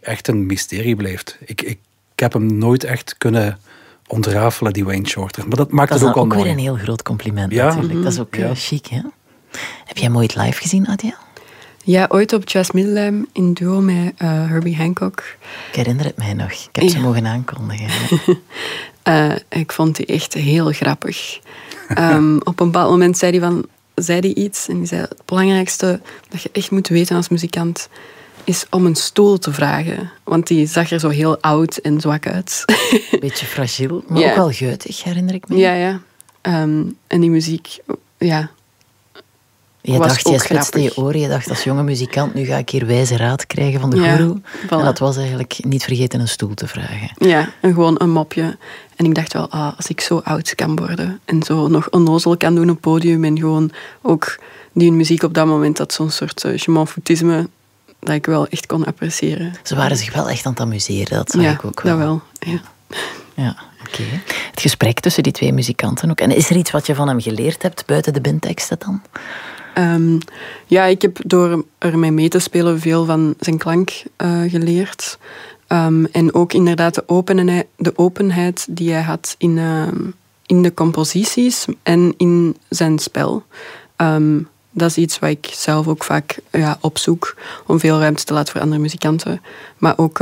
echt een mysterie blijft. Ik heb hem nooit echt kunnen ontrafelen, die Wayne Shorter. Maar dat maakt het ook al mooi. Dat is ook weer een heel groot compliment natuurlijk. Dat is ook chic, hè? Heb jij hem ooit live gezien, Adia? Ja, ooit op Jazz Middelheim in duo met Herbie Hancock. Ik herinner het mij nog. Ik heb ze mogen aankondigen. Ik vond die echt heel grappig. Op een bepaald moment zei hij iets en die zei: het belangrijkste dat je echt moet weten als muzikant is om een stoel te vragen. Want die zag er zo heel oud en zwak uit. Beetje fragiel, maar ook wel geutig, herinner ik me. Ja. En die muziek, ja. Je dacht, jij spitste je oren, je dacht als jonge muzikant, nu ga ik hier wijze raad krijgen van de goeroe. Voilà. En dat was eigenlijk niet vergeten een stoel te vragen. Ja, en gewoon een mopje. En ik dacht wel, als ik zo oud kan worden en zo nog onnozel kan doen op podium en gewoon ook die muziek op dat moment, dat zo'n soort je m'en foutisme, dat ik wel echt kon appreciëren. Ze waren zich wel echt aan het amuseren, dat zag ik ook wel. Ja, dat wel. Ja, oké. Het gesprek tussen die twee muzikanten ook. En is er iets wat je van hem geleerd hebt, buiten de bandteksten dan? Ja, ik heb door ermee mee te spelen veel van zijn klank geleerd. En ook inderdaad de openheid die hij had in de composities en in zijn spel. Dat is iets wat ik zelf ook vaak opzoek, om veel ruimte te laten voor andere muzikanten. Maar ook,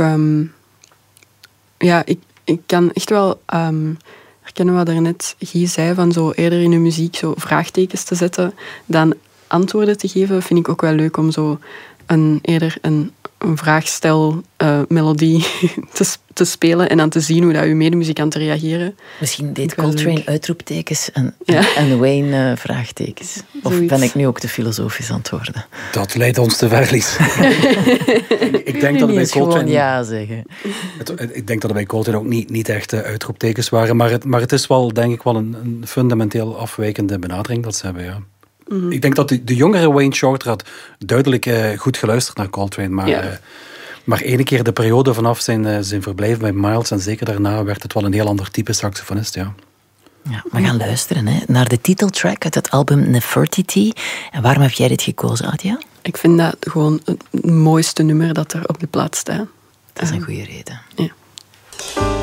ik kan echt wel herkennen wat daarnet Guy zei, van zo eerder in de muziek zo vraagtekens te zetten dan antwoorden te geven, vind ik ook wel leuk om zo eerder een vraagstel-melodie te spelen en dan te zien hoe dat uw medemuzikanten reageren. Misschien deed Coltrane uitroeptekens en Wayne vraagtekens. Of zoiets. Ben ik nu ook te filosofisch aan het worden? Dat leidt ons te ver, Lies. Ik denk dat bij Coltrane... ja zeggen. Ik denk dat er bij Coltrane ook niet echt uitroeptekens waren, maar het is wel, denk ik, wel een fundamenteel afwijkende benadering dat ze hebben, ja. Mm-hmm. Ik denk dat de jongere Wayne Shorter had duidelijk goed geluisterd naar Coltrane, maar ene keer de periode vanaf zijn verblijf bij Miles en zeker daarna werd het wel een heel ander type saxofonist, ja. Ja, we gaan luisteren naar de titeltrack uit het album Nefertiti. En waarom heb jij dit gekozen, Adia? Ik vind dat gewoon het mooiste nummer dat er op de plaat staat. Dat is een goede reden. Ja.